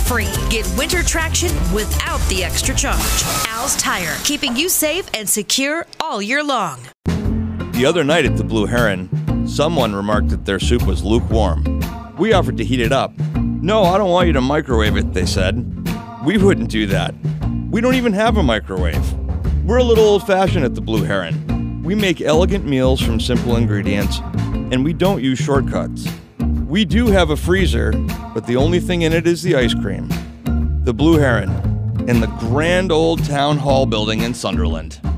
free. Get winter traction without the extra charge. Al's Tire, keeping you safe and secure all year long. The other night at the Blue Heron, someone remarked that their soup was lukewarm. We offered to heat it up. "No, I don't want you to microwave it," they said. We wouldn't do that. We don't even have a microwave. We're a little old-fashioned at the Blue Heron. We make elegant meals from simple ingredients, and we don't use shortcuts. We do have a freezer, but the only thing in it is the ice cream. The Blue Heron, in the grand old town hall building in Sunderland.